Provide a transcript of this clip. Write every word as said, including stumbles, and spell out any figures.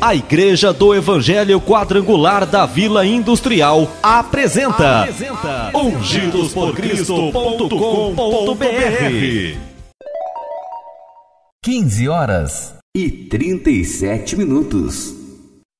A Igreja do Evangelho Quadrangular da Vila Industrial apresenta, apresenta ungidos por cristo ponto com ponto br. quinze horas e trinta e sete minutos.